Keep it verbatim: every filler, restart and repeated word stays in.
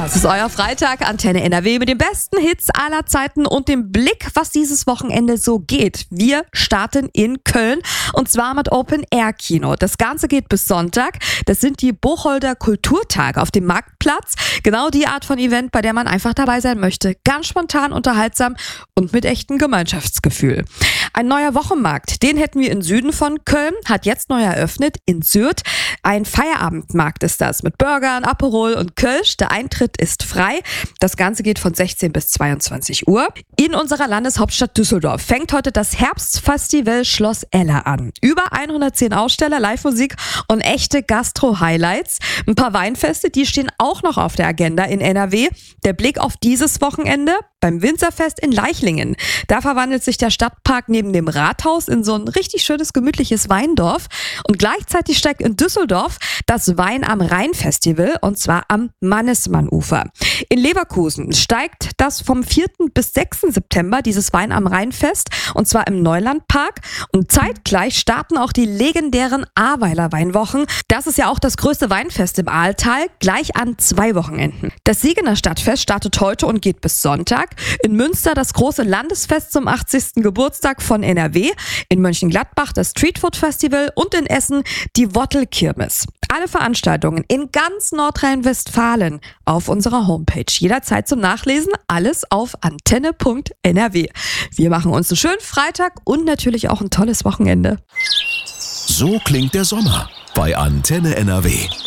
Es ist euer Freitag, Antenne N R W mit den besten Hits aller Zeiten und dem Blick, was dieses Wochenende so geht. Wir starten in Köln und zwar mit Open Air Kino. Das Ganze geht bis Sonntag. Das sind die Buchholder Kulturtage auf dem Marktplatz. Genau die Art von Event, bei der man einfach dabei sein möchte. Ganz spontan, unterhaltsam und mit echtem Gemeinschaftsgefühl. Ein neuer Wochenmarkt, den hätten wir im Süden von Köln, hat jetzt neu eröffnet in Sürth. Ein Feierabendmarkt ist das mit Burgern, Aperol und Kölsch. Der Eintritt ist frei. Das Ganze geht von sechzehn bis zweiundzwanzig Uhr. In unserer Landeshauptstadt Düsseldorf fängt heute das Herbstfestival Schloss Eller an. Über hundertzehn Aussteller, Live-Musik und echte Gastro-Highlights. Ein paar Weinfeste, die stehen auch noch auf der Agenda in N R W. Der Blick auf dieses Wochenende beim Winzerfest in Leichlingen. Da verwandelt sich der Stadtpark neben dem Rathaus in so ein richtig schönes, gemütliches Weindorf. Und gleichzeitig steigt in Düsseldorf das Wein am Rhein-Festival und zwar am Mannesmann-Ufer. In Leverkusen steigt das vom vierten bis sechsten September, dieses Wein am Rhein-Fest, und zwar im Neulandpark. Und zeitgleich starten auch die legendären Ahrweiler Weinwochen. Das ist ja auch das größte Weinfest im Ahrtal, gleich an zwei Wochenenden. Das Siegener Stadtfest startet heute und geht bis Sonntag. In Münster das große Landesfest zum achtzigsten Geburtstag von N R W. In Mönchengladbach das Streetfood Festival und in Essen die Wottelkirmes. Alle Veranstaltungen in ganz Nordrhein-Westfalen auf unserer Homepage. Jederzeit zum Nachlesen, alles auf antenne punkt N R W. Wir machen uns einen schönen Freitag und natürlich auch ein tolles Wochenende. So klingt der Sommer bei Antenne N R W.